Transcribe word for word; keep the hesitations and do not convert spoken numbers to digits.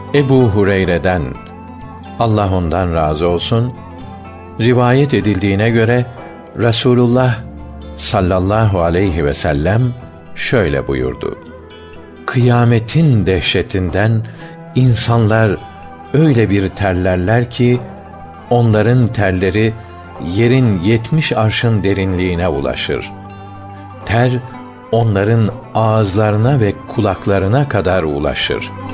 Ebu Hureyre'den, Allah ondan razı olsun, rivayet edildiğine göre Resulullah sallallahu aleyhi ve sellem şöyle buyurdu: Kıyametin dehşetinden insanlar öyle bir terlerler ki onların terleri yerin yetmiş arşın derinliğine ulaşır. Ter onların ağızlarına ve kulaklarına kadar ulaşır.